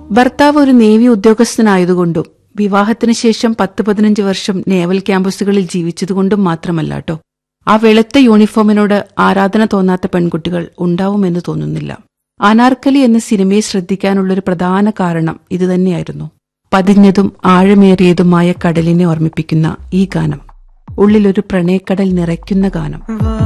ഭർത്താവ് ഒരു നേവി ഉദ്യോഗസ്ഥനായതുകൊണ്ടും വിവാഹത്തിന് ശേഷം 10-15 വർഷം നേവൽ ക്യാമ്പസുകളിൽ ജീവിച്ചതുകൊണ്ടും മാത്രമല്ലാട്ടോ ആ വെളുത്ത യൂണിഫോമിനോട് ആരാധന തോന്നാത്ത പെൺകുട്ടികൾ ഉണ്ടാവുമെന്ന് തോന്നുന്നില്ല. അനാർക്കലി എന്ന സിനിമയെ ശ്രദ്ധിക്കാനുള്ളൊരു പ്രധാന കാരണം ഇതുതന്നെയായിരുന്നു. പതിഞ്ഞതും ആഴമേറിയതുമായ കടലിനെ ഓർമ്മിപ്പിക്കുന്ന ഈ ഗാനം, ഉള്ളിലൊരു പ്രണയക്കടൽ നിറയ്ക്കുന്ന ഗാനം.